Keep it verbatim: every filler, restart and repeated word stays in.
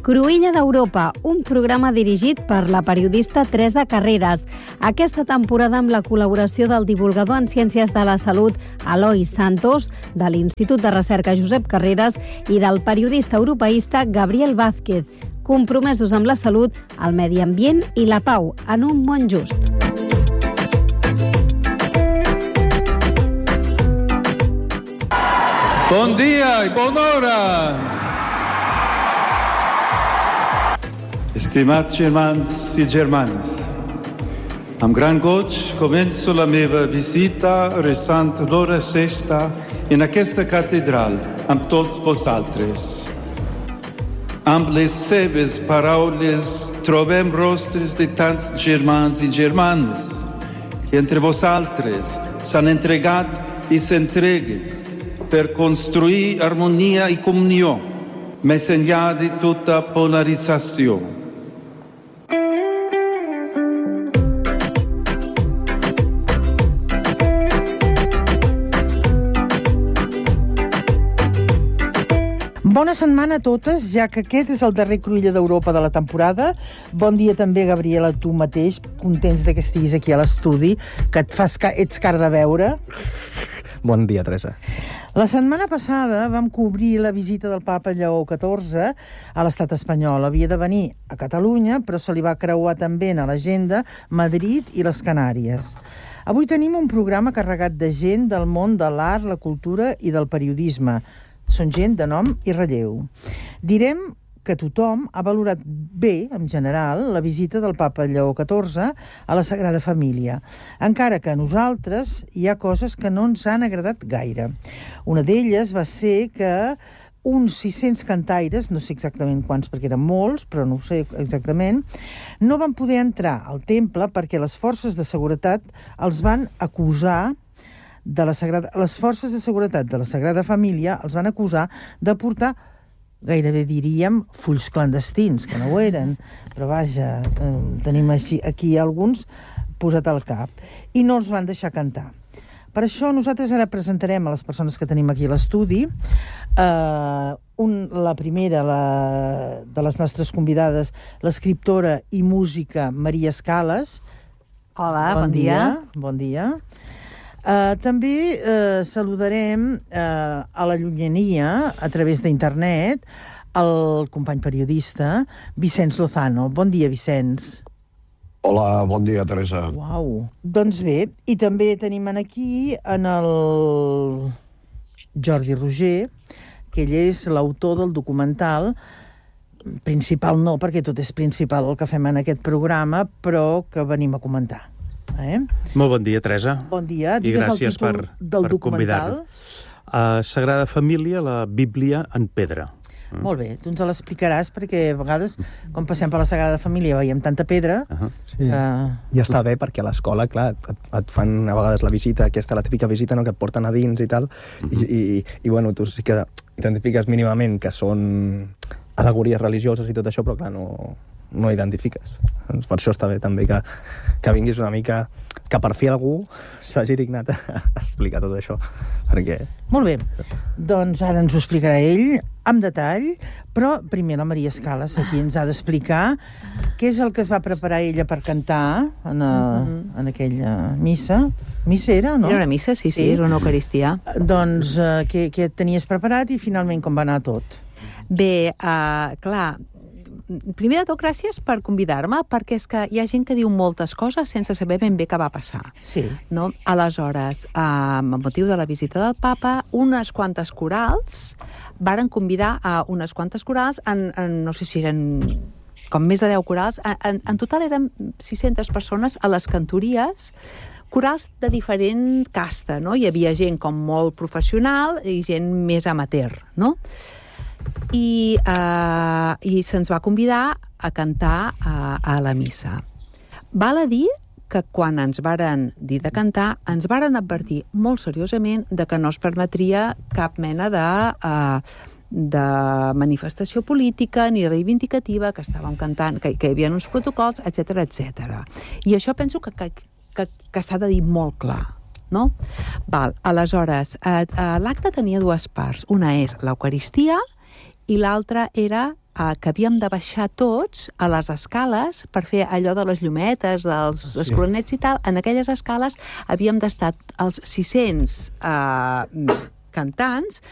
Cruïlla d'Europa, un programa dirigit per la periodista Teresa Carreras. Aquesta temporada amb la col·laboració del divulgador en Ciències de la Salut Eloi Santos, de l'Institut de Recerca Josep Carreras i del periodista europeista Gabriel Vázquez, compromesos amb la salut, el medi ambient i la pau en un món just. Bon dia i bona hora! Estimats germans i germanes, amb gran goig començo la meva visita resant l'hora sexta en aquesta catedral amb tots vosaltres. Amb les seves paraules trobem rostres de tants germans i germanes que entre vosaltres s'han entregat i s'entreguen per construir harmonia i comunió, més enllà de tota polarització. Bona setmana a totes, ja que aquest és el darrer Cruïlla d'Europa de la temporada. Bon dia també, Gabriela, tu mateix. Contents de que estiguis aquí a l'estudi, que et fas ca... ets car de veure. Bon dia, Teresa. La setmana passada vam cobrir la visita del papa Lleó catorze a l'estat espanyol. Havia de venir a Catalunya, però se li va creuar també a l'agenda Madrid i les Canàries. Avui tenim un programa carregat de gent del món de l'art, la cultura i del periodisme. Són gent de nom i relleu. Direm que tothom ha valorat bé, en general, la visita del papa Lleó catorze a la Sagrada Família, encara que a nosaltres hi ha coses que no ens han agradat gaire. Una d'elles va ser que uns sis-cents cantaires, no sé exactament quants perquè eren molts, però no ho sé exactament, no van poder entrar al temple perquè les forces de seguretat els van acusar de la Sagrada... les forces de seguretat de la Sagrada Família els van acusar de portar, gairebé diríem, fulls clandestins, que no ho eren, però vaja, eh, tenim així, aquí alguns posat al cap, i no els van deixar cantar. Per això nosaltres ara presentarem a les persones que tenim aquí a l'estudi, eh, un, la primera la, de les nostres convidades, l'escriptora i música Maria Escales. Hola, bon, bon dia. dia. Bon dia. Uh, també uh, saludarem uh, a la llunyania, a través d'internet, el company periodista Vicenç Lozano. Bon dia, Vicenç. Hola, bon dia, Teresa. Uau. Doncs bé, i també tenim aquí en el Jordi Roger, que ell és l'autor del documental, principal no, perquè tot és principal el que fem en aquest programa, però que venim a comentar. Eh? Molt bon dia, Teresa. Bon dia. I gràcies per, per convidar-me. Uh, Sagrada Família, la Bíblia en pedra. Mm. Molt bé, tu ens l'explicaràs perquè a vegades, quan passem per la Sagrada Família, veiem tanta pedra... Uh -huh. Sí. que... I està bé perquè a l'escola, clar, et, et fan a vegades la visita, aquesta, la típica visita, no?, que et porten a dins i tal, uh -huh. i, i, i bueno, tu sí que identifiques mínimament que són al·legories religioses i tot això, però clar, no... no identifiques. Doncs per això està bé també que, que vinguis una mica, que per fi algú s'hagi dignat a explicar tot això, perquè... Molt bé, doncs ara ens ho explicarà ell amb detall, però primer la Maria Escales aquí ens ha d'explicar què és el que es va preparar ella per cantar en, a, mm-hmm. en aquella missa. Missa era, no? Era una missa, sí, sí, sí. Era una eucaristia. Doncs uh, què, què tenies preparat i finalment com va anar tot? Bé, uh, clar... Primer de tot, gràcies per convidar-me, perquè és que hi ha gent que diu moltes coses sense saber ben bé què va passar. Sí. No? Aleshores, eh, amb motiu de la visita del papa, unes quantes corals varen convidar a unes quantes corals, en, en, no sé si eren com més de deu corals, en, en total eren sis-centes persones a les cantories, corals de diferent casta, no? Hi havia gent com molt professional i gent més amateur, no? I, uh, i se'ns va convidar a cantar a, a la missa. Val a dir que quan ens varen dir de cantar, ens varen advertir molt seriosament de que no es permetria cap mena de, uh, de manifestació política ni reivindicativa, que estàvem cantant, que, que hi havia uns protocols, etcètera, etcètera. I això penso que, que, que, que s'ha de dir molt clar. No? Val, aleshores, eh, eh, l'acte tenia dues parts. Una és l'Eucaristia i l'altra era uh, que havíem de baixar tots a les escales per fer allò de les llumetes, dels Sí. escolanets i tal. En aquelles escales havíem d'estar els sis-cents uh, cantants